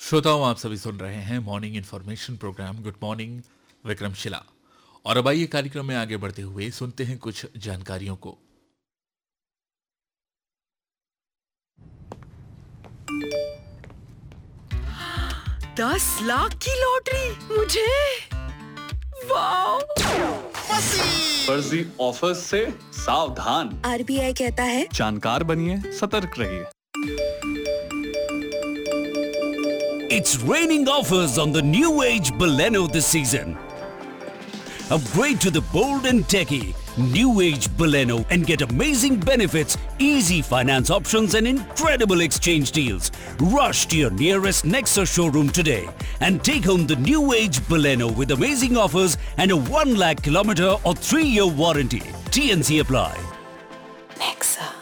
श्रोताओं, आप सभी सुन रहे हैं morning information programme good morning Vikramshila. और अब आइए कार्यक्रम में आगे बढ़ते हुए सुनते हैं कुछ जानकारियों को। ₹10 लाख की लॉटरी मुझे, वाह! फर्जी ऑफर्स से सावधान। RBI कहता है जानकार बनिए, सतर्क रहिए। It's raining offers on the new age Baleno this season. Upgrade to the bold and techy new age Baleno and get amazing benefits, easy finance options and incredible exchange deals. Rush to your nearest Nexa showroom today and take home the new age Baleno with amazing offers and a 1 lakh kilometer or 3-year warranty. TNC apply. Nexa.